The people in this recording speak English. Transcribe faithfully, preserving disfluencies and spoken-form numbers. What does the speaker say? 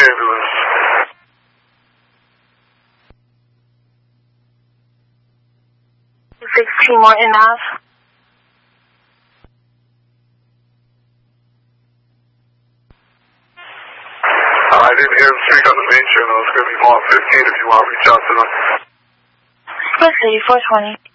ambulance. sixteen Morton Ave. I didn't hear them speak on the main channel. It's going to be one fifteen if you want to reach out to them. Split City, four twenty.